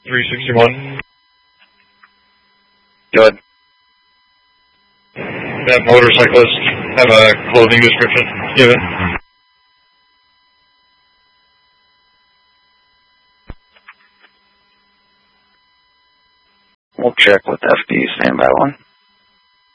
361. Good. That motorcyclist have a clothing description given? We'll check with FD, stand by one.